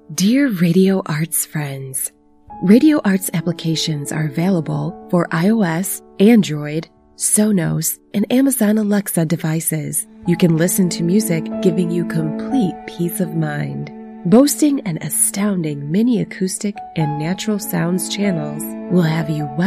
Dear Radio Arts friends, Radio Arts applications are available for iOS, Android, Sonos, and Amazon Alexa devices. You can listen to music, giving you complete peace of mind. Boasting an astounding mini acoustic and natural sounds channels will have you